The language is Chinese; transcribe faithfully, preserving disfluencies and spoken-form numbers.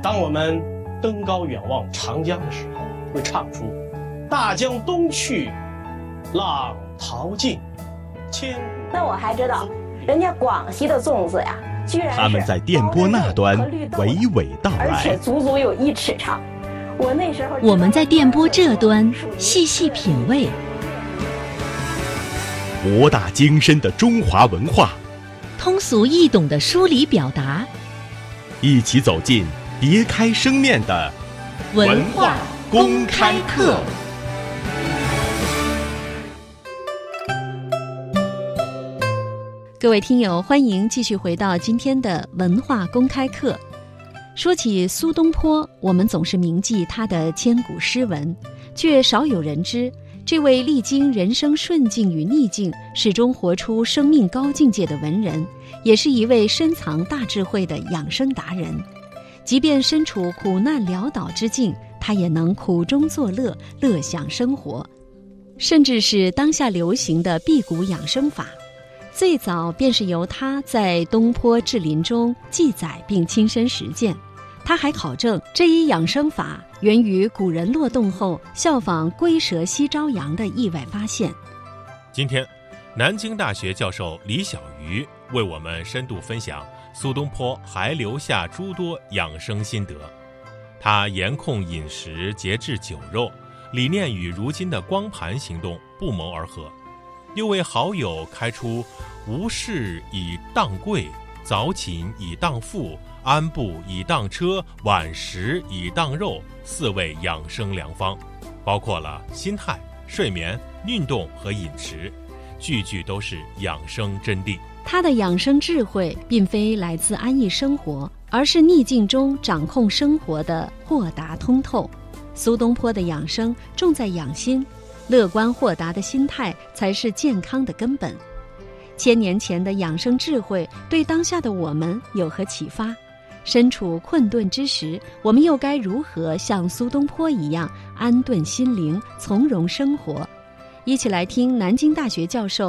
当我们登高远望长江的时候，会唱出大江东去，浪淘尽，千古。 那我还知道，人家广西的粽子呀，居然是他们在电波那端娓娓道来， 而且足足有一尺长。我那时候， 我们在电波这端细细品味博大精深的中华文化， 通俗易懂的梳理表达， 一起走进别开生面的文化公开课。 各位听友，欢迎继续回到今天的文化公开课。说起苏东坡，我们总是铭记他的千古诗文，却少有人知，这位历经人生顺境与逆境，始终活出生命高境界的文人，也是一位深藏大智慧的养生达人。即便身处苦难潦倒之境，他也能苦中作乐，乐享生活，甚至是当下流行的辟谷养生法。最早便是由他在《东坡志林》中记载并亲身实践。他还考证这一养生法源于古人落洞后效仿龟蛇西朝阳的意外发现。 今天，南京大学教授李小鱼为我们深度分享苏东坡还留下诸多养生心得。他严控饮食，节制酒肉，理念与如今的光盘行动不谋而合。又为好友开出无事以当贵，早寝以当富，安步以当车，晚食以当肉四味养生良方，包括了心态、睡眠、运动和饮食，句句都是养生真谛。 他的养生智慧并非来自安逸生活，而是逆境中掌控生活的豁达通透。苏东坡的养生重在养心，乐观豁达的心态才是健康的根本。千年前的养生智慧对当下的我们有何启发？身处困顿之时，我们又该如何像苏东坡一样安顿心灵，从容生活？一起来听南京大学教授